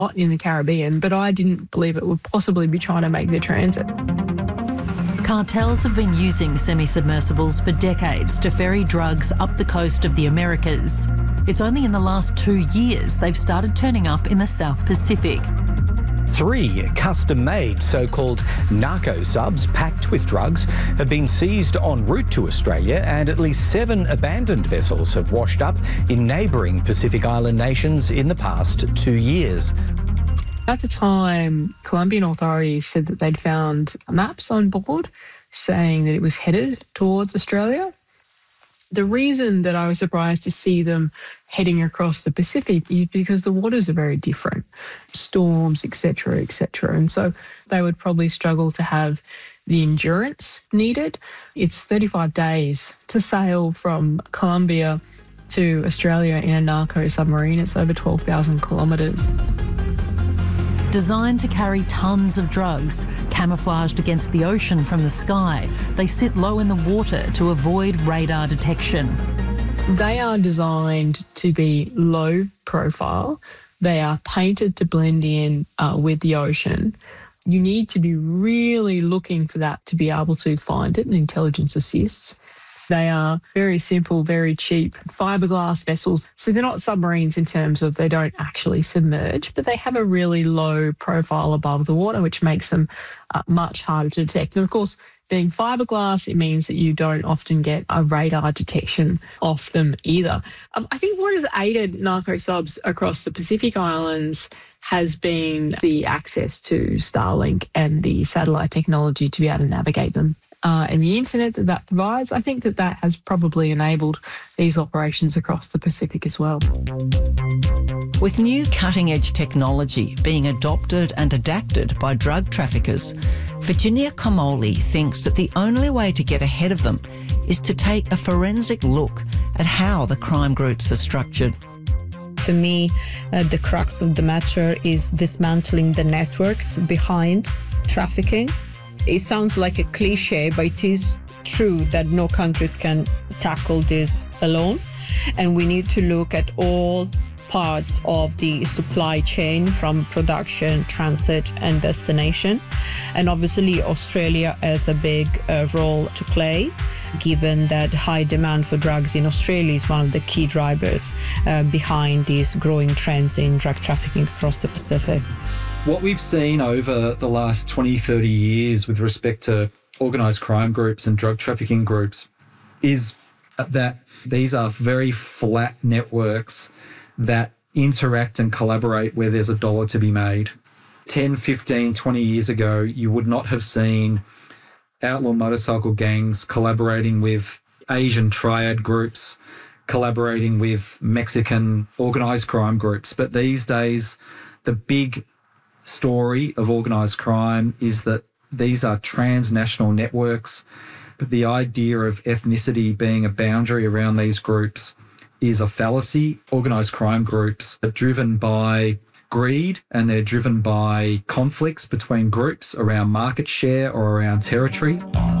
not in the Caribbean, but I didn't believe it would possibly be trying to make the transit. Cartels have been using semi-submersibles for decades to ferry drugs up the coast of the Americas. It's only in the last 2 years they've started turning up in the South Pacific. 3 custom-made so-called narco subs packed with drugs have been seized en route to Australia, and at least 7 abandoned vessels have washed up in neighbouring Pacific Island nations in the past 2 years. At the time, Colombian authorities said that they'd found maps on board saying that it was headed towards Australia. The reason that I was surprised to see them heading across the Pacific is because the waters are very different, storms, etc., etc. And so they would probably struggle to have the endurance needed. It's 35 days to sail from Colombia to Australia in a narco submarine. It's over 12,000 kilometres. Designed to carry tons of drugs, camouflaged against the ocean from the sky, they sit low in the water to avoid radar detection. They are designed to be low profile. They are painted to blend in with the ocean. You need to be really looking for that to be able to find it, and intelligence assists. They are very simple, very cheap fiberglass vessels. So they're not submarines in terms of they don't actually submerge, but they have a really low profile above the water, which makes them much harder to detect. And of course, being fiberglass, it means that you don't often get a radar detection off them either. I think what has aided narco subs across the Pacific Islands has been the access to Starlink and the satellite technology to be able to navigate them. And the internet that provides, I think that has probably enabled these operations across the Pacific as well. With new cutting-edge technology being adopted and adapted by drug traffickers, Virginia Comoli thinks that the only way to get ahead of them is to take a forensic look at how the crime groups are structured. For me, the crux of the matter is dismantling the networks behind trafficking. It sounds like a cliche, but it is true that no countries can tackle this alone. And we need to look at all parts of the supply chain, from production, transit and destination. And obviously Australia has a big role to play, given that high demand for drugs in Australia is one of the key drivers behind these growing trends in drug trafficking across the Pacific. What we've seen over the last 20, 30 years with respect to organised crime groups and drug trafficking groups is that these are very flat networks that interact and collaborate where there's a dollar to be made. 10, 15, 20 years ago, you would not have seen outlaw motorcycle gangs collaborating with Asian triad groups, collaborating with Mexican organised crime groups. But these days, the big story of organised crime is that these are transnational networks, but the idea of ethnicity being a boundary around these groups is a fallacy. Organised crime groups are driven by greed, and they're driven by conflicts between groups around market share or around territory.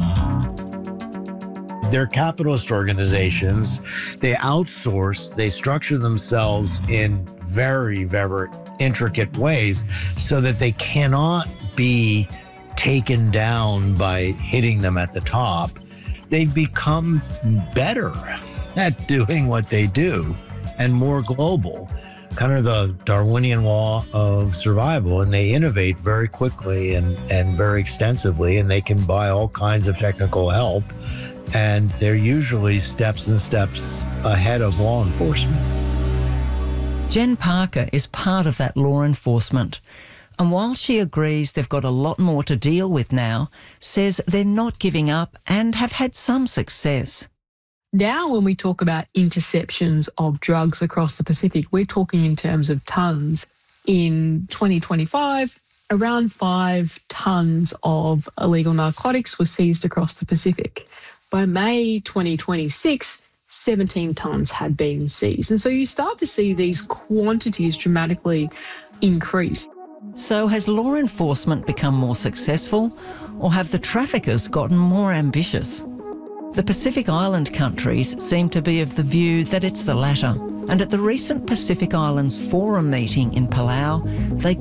They're capitalist organizations. They outsource, they structure themselves in very, very intricate ways so that they cannot be taken down by hitting them at the top. They've become better at doing what they do and more global, kind of the Darwinian law of survival, and they innovate very quickly and very extensively, and they can buy all kinds of technical help, and they're usually steps and steps ahead of law enforcement. Jen Parker is part of that law enforcement, and while she agrees they've got a lot more to deal with now, says they're not giving up and have had some success. Now, when we talk about interceptions of drugs across the Pacific, we're talking in terms of tonnes. In 2025, around 5 tonnes of illegal narcotics were seized across the Pacific. By May 2026, 17 tonnes had been seized. And so you start to see these quantities dramatically increase. So has law enforcement become more successful, or have the traffickers gotten more ambitious? The Pacific Island countries seem to be of the view that it's the latter, And at the recent Pacific Islands Forum meeting in Palau, they